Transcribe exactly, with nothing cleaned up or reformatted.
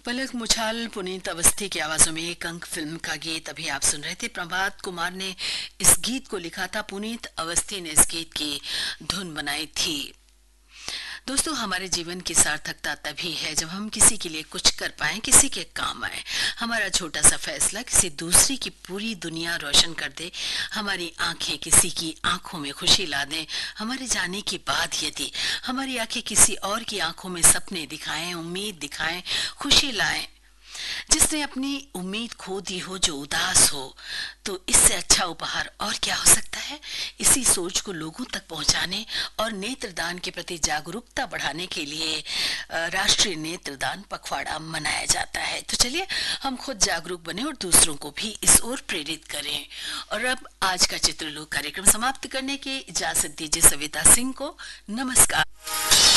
पलक मुछाल पुनीत अवस्थी की आवाजों में एक अंक फिल्म का गीत अभी आप सुन रहे थे। प्रभात कुमार ने इस गीत को लिखा था, पुनीत अवस्थी ने इस गीत की धुन बनाई थी। दोस्तों, हमारे जीवन की सार्थकता तभी है जब हम किसी के लिए कुछ कर पाएं, किसी के काम आए। हमारा छोटा सा फैसला किसी दूसरी की पूरी दुनिया रोशन कर दे, हमारी आंखें किसी की आंखों में खुशी ला दें। हमारे जाने के बाद यदि हमारी आंखें किसी और की आंखों में सपने दिखाएं, उम्मीद दिखाएं, खुशी लाएं। जिसने अपनी उम्मीद खो दी हो, जो उदास हो, तो इससे अच्छा उपहार और क्या हो सकता है। इसी सोच को लोगों तक पहुंचाने और नेत्रदान के प्रति जागरूकता बढ़ाने के लिए राष्ट्रीय नेत्रदान पखवाड़ा मनाया जाता है। तो चलिए हम खुद जागरूक बने और दूसरों को भी इस ओर प्रेरित करें। और अब आज का चित्रलोक कार्यक्रम समाप्त करने की इजाजत दीजिए सविता सिंह को। नमस्कार।